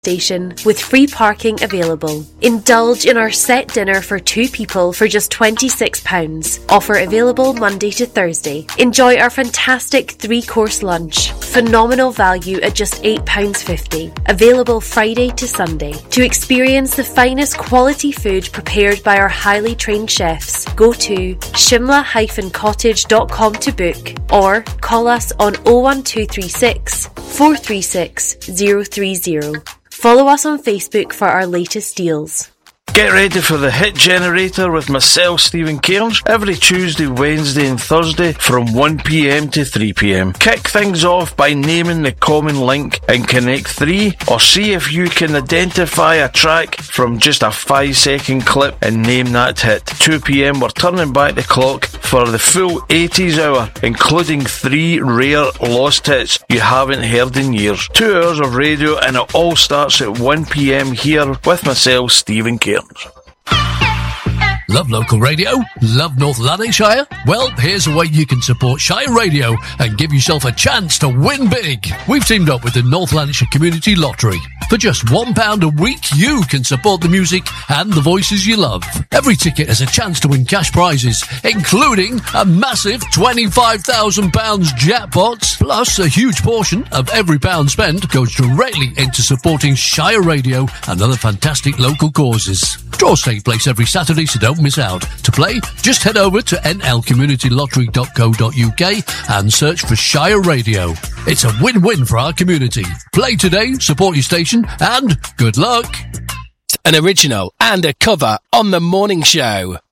station with free parking available. Indulge in our set dinner for 2 people for just £26. Offer available Monday to Thursday. Enjoy our fantastic 3-course lunch. Phenomenal value at just £8.50. Available Friday to Sunday. To experience the finest quality food prepared by our highly trained chefs, go to shimla-cottage.com to book or call us on 01236 436 030. Follow us on Facebook for our latest deals. Get ready for the Hit Generator with myself, Stephen Cairns, every Tuesday, Wednesday and Thursday from 1pm to 3pm. Kick things off by naming the common link in Connect 3, or see if you can identify a track from just a 5-second clip and name that hit. 2pm, we're turning back the clock for the full 80s hour, including 3 rare lost hits you haven't heard in years. 2 hours of radio, and it all starts at 1pm here with myself, Stephen Cairns. Love local radio? Love North Lanarkshire? Well, here's a way you can support Shire Radio and give yourself a chance to win big. We've teamed up with the North Lanarkshire Community Lottery. For just £1 a week, you can support the music and the voices you love. Every ticket has a chance to win cash prizes, including a massive £25,000 jackpot, plus a huge portion of every pound spent goes directly into supporting Shire Radio and other fantastic local causes. Draws take place every Saturday, so don't miss out. To play, just head over to nlcommunitylottery.co.uk and search for Shire Radio. It's a win-win for our community. Play today, support your station, and good luck. An original and a cover on The Morning Show.